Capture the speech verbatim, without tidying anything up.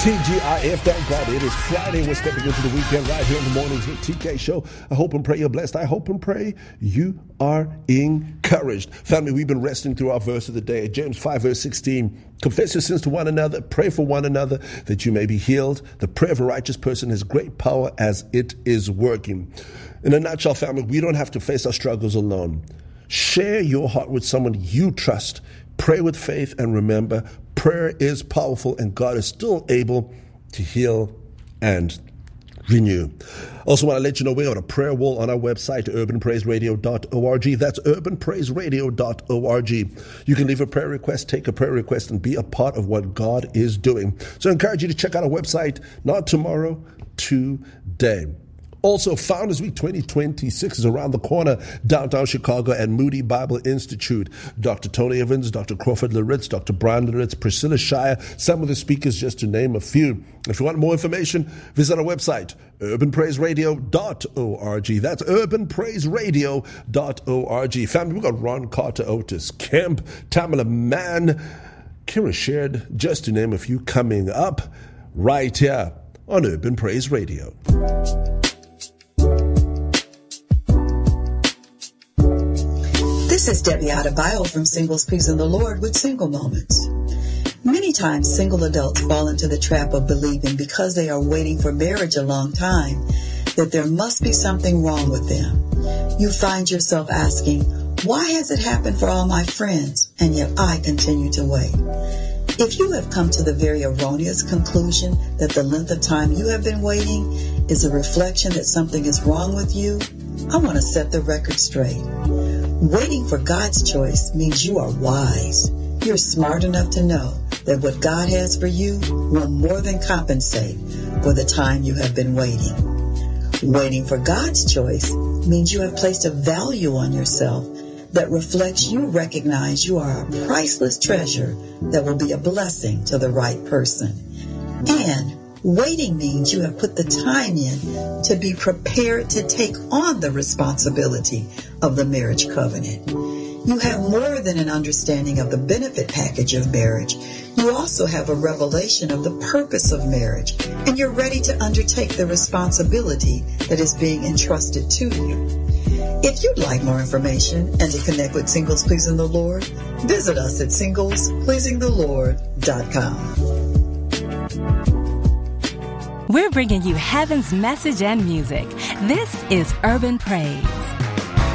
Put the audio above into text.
T G I F, thank God it is Friday. We're stepping into the weekend right here in the mornings with T K Show. I hope and pray you're blessed. I hope and pray you are encouraged. Family, we've been resting through our verse of the day. James five verse sixteen. Confess your sins to one another. Pray for one another that you may be healed. The prayer of a righteous person has great power as it is working. In a nutshell, family, we don't have to face our struggles alone. Share your heart with someone you trust. Pray with faith, and remember, prayer is powerful and God is still able to heal and renew. Also want to let you know we got a prayer wall on our website, urban praise radio dot org. That's urban praise radio dot org. You can leave a prayer request, take a prayer request, and be a part of what God is doing. So I encourage you to check out our website, not tomorrow, today. Also, Founders Week twenty twenty-six is around the corner, downtown Chicago at Moody Bible Institute. Doctor Tony Evans, Doctor Crawford Loritz, Doctor Brian Loritz, Priscilla Shire, some of the speakers, just to name a few. If you want more information, visit our website, urban praise radio dot org. That's urban praise radio dot org. Family, we've got Ron Carter Otis, Kemp, Tamala Mann, Kira Shared, just to name a few, coming up right here on Urban Praise Radio. This is Debbie Adebayo from Singles Peace in the Lord with Single Moments. Many times single adults fall into the trap of believing because they are waiting for marriage a long time that there must be something wrong with them. You find yourself asking, why has it happened for all my friends and yet I continue to wait? If you have come to the very erroneous conclusion that the length of time you have been waiting is a reflection that something is wrong with you, I want to set the record straight. Waiting for God's choice means you are wise. You're smart enough to know that what God has for you will more than compensate for the time you have been waiting. Waiting for God's choice means you have placed a value on yourself that reflects you recognize you are a priceless treasure that will be a blessing to the right person. And waiting means you have put the time in to be prepared to take on the responsibility of the marriage covenant. You have more than an understanding of the benefit package of marriage. You also have a revelation of the purpose of marriage, and you're ready to undertake the responsibility that is being entrusted to you. If you'd like more information and to connect with Singles Pleasing the Lord, visit us at singles pleasing the lord dot com. We're bringing you heaven's message and music. This is Urban Praise.